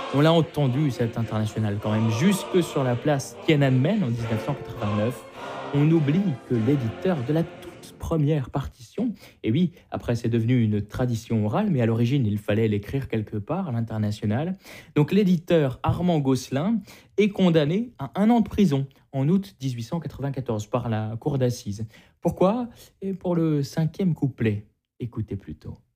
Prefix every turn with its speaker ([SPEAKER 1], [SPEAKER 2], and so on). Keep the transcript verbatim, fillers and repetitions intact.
[SPEAKER 1] On l'a entendu, cet international, quand même, jusque sur la place Tiananmen en dix-neuf cent quatre-vingt-neuf. On oublie que l'éditeur de la toute première partition, et oui, après c'est devenu une tradition orale, mais à l'origine il fallait l'écrire quelque part, à l'international. Donc l'éditeur Armand Gosselin est condamné à un an de prison en août dix-huit cent quatre-vingt-quatorze par la cour d'assises. Pourquoi? Et pour le cinquième couplet. Écoutez plutôt.